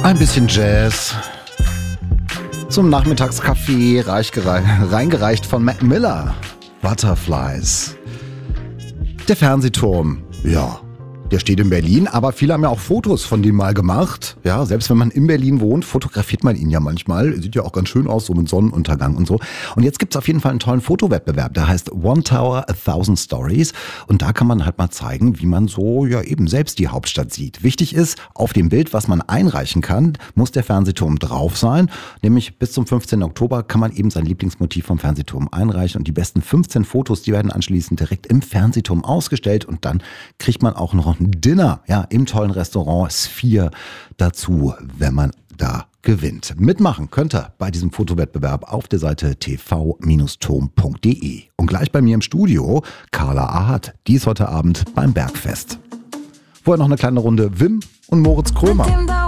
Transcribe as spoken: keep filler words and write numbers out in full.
Ein bisschen Jazz zum Nachmittagskaffee, reingereicht von Mac Miller. Butterflies. Der Fernsehturm, ja, der steht in Berlin, aber viele haben ja auch Fotos von dem mal gemacht. Ja, selbst wenn man in Berlin wohnt, fotografiert man ihn ja manchmal. Sieht ja auch ganz schön aus, so mit Sonnenuntergang und so. Und jetzt gibt's auf jeden Fall einen tollen Fotowettbewerb, der heißt One Tower, a Thousand Stories. Und da kann man halt mal zeigen, wie man so ja eben selbst die Hauptstadt sieht. Wichtig ist, auf dem Bild, was man einreichen kann, muss der Fernsehturm drauf sein. Nämlich bis zum fünfzehnten Oktober kann man eben sein Lieblingsmotiv vom Fernsehturm einreichen. Und die besten fünfzehn Fotos, die werden anschließend direkt im Fernsehturm ausgestellt. Und dann kriegt man auch noch ein Dinner, ja, im tollen Restaurant Sphere dazu, wenn man da gewinnt. Mitmachen könnt ihr bei diesem Fotowettbewerb auf der Seite t v Bindestrich turm punkt d e. Und gleich bei mir im Studio Carla Ahad, die ist heute Abend beim Bergfest. Vorher noch eine kleine Runde Wim und Moritz Krömer.